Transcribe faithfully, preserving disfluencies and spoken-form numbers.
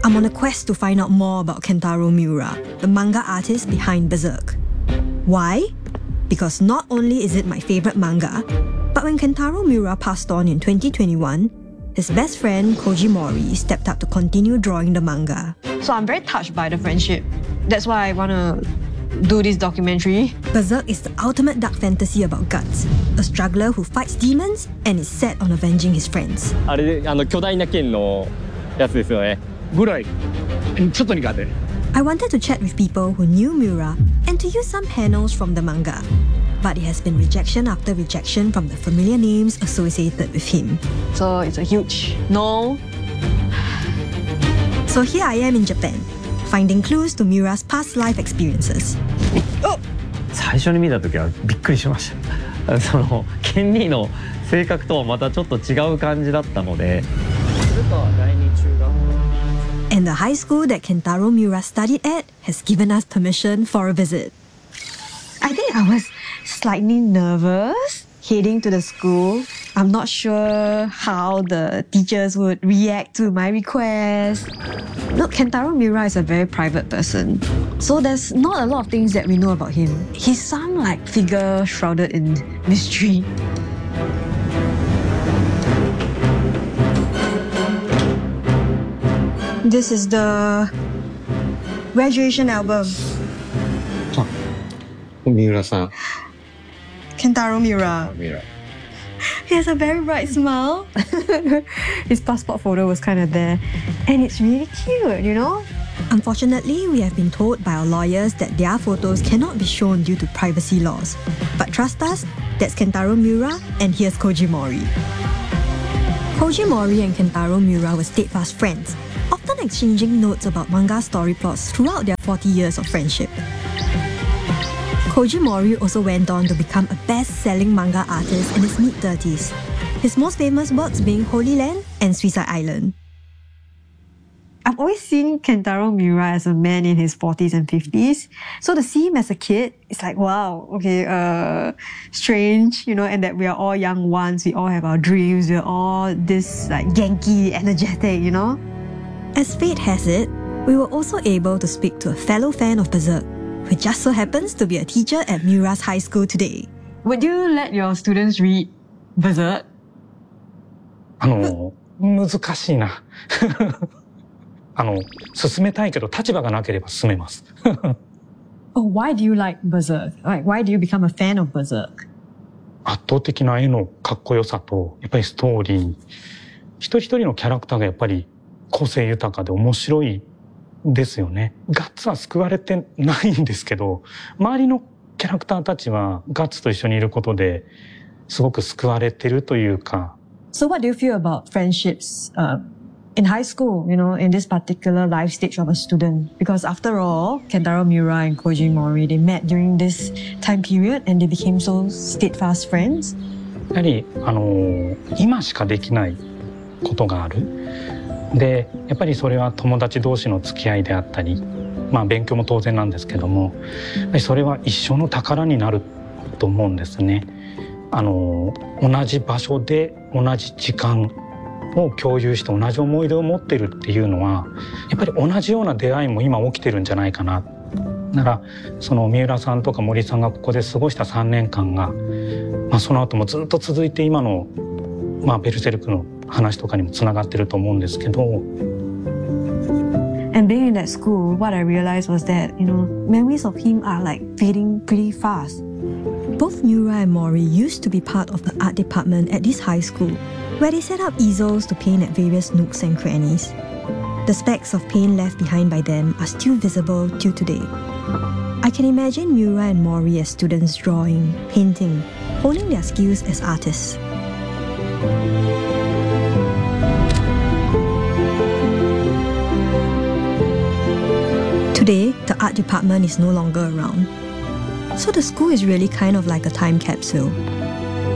I'm on a quest to find out more about Kentaro Miura, the manga artist behind Berserk. Why? Because not only is it my favourite manga, but when Kentaro Miura passed on in twenty twenty-one, his best friend Koji Mori stepped up to continue drawing the manga. So I'm very touched by the friendship. That's why I want to do this documentary. Berserk is the ultimate dark fantasy about Guts, a struggler who fights demons and is set on avenging his friends. あれであの巨大な剣のやつですよね。ぐらいちょっと苦手。 I wanted to chat with people who knew Miura and to use some panels from the manga, but it has been rejection after rejection from the familiar names associated with him. So it's a huge no. So here I am in Japan, finding clues to Miura's past life experiences. 最初に見た時はびっくりしました。そのケンリーの性格とはまたちょっと違う感じだったので。 And the high school that Kentaro Miura studied at has given us permission for a visit. I think I was slightly nervous heading to the school. I'm not sure how the teachers would react to my request. Look, Kentaro Miura is a very private person, so there's not a lot of things that we know about him. He's some like figure shrouded in mystery. This is the graduation album. Miura-san. Kentaro Miura. Miura. He has a very bright smile. His passport photo was kind of there. And it's really cute, you know? Unfortunately, we have been told by our lawyers that their photos cannot be shown due to privacy laws. But trust us, that's Kentaro Miura, and here's Koji Mori. Koji Mori and Kentaro Miura were steadfast friends, often exchanging notes about manga story plots throughout their forty years of friendship. Koji Mori also went on to become a best-selling manga artist in his mid-thirties, his most famous works being Holy Land and Suicide Island. I've always seen Kentaro Miura as a man in his forties and fifties. So to see him as a kid, it's like, wow, okay, uh, strange, you know, and that we are all young ones, we all have our dreams, we're all this like Genki, energetic, you know? As fate has it, we were also able to speak to a fellow fan of Berserk, who just so happens to be a teacher at Miura's high school today. Would you let your students read Berserk? あの、難しいな。あの、進めたいけど立場がなければ進めます。 Oh, why do you like Berserk? Like, why do you become a fan of Berserk? 圧倒的な絵のかっこよさと、やっぱりストーリー、一人一人のキャラクターがやっぱり個性豊かで面白いですよね。ガッツは救われてないんですけど、周りのキャラクターたちはガッツと一緒にいることですごく救われてるというか。 So what do you feel about friendships uh, in high school, you know, in this particular life stage of a student? Because after all, Kentaro Miura and Koji Mori, they met during this time period and they became so steadfast friends. やはり、あの、今しかできないことがある。で、やっぱりそれは友達同士の付き合いであったり、まあ勉強も当然なんですけども、やっぱりそれは一生の宝になると思うんですね。あの、同じ場所で同じ時間を共有して同じ思い出を持ってるっていうのは、やっぱり同じような出会いも今起きてるんじゃないかな。なら、その三浦さんとか森さんがここで過ごしたさんねんかんが、まあその後もずっと続いて今の、まあベルセルクの話とかにもつながってると思うんですけど。 And being in that school, what I realized was that, you know, memories of him are like fading pretty fast. Both Miura and Mori used to be part of the art department at this high school, where they set up easels to paint at various nooks and crannies. The specks of paint left behind by them are still visible till today. I can imagine Miura and Mori as students drawing, painting, honing their skills as artists. Today, the art department is no longer around. So the school is really kind of like a time capsule.